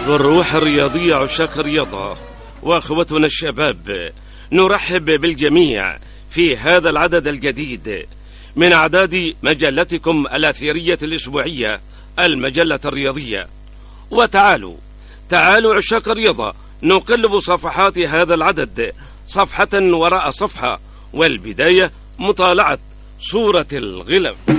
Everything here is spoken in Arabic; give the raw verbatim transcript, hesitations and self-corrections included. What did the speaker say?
بالروح الرياضية عشاق الرياضة وأخوتنا الشباب، نرحب بالجميع في هذا العدد الجديد من أعداد مجلتكم الأثيرية الأسبوعية المجلة الرياضية. وتعالوا تعالوا عشاق الرياضة نقلب صفحات هذا العدد صفحة وراء صفحة، والبداية مطالعة صورة الغلاف.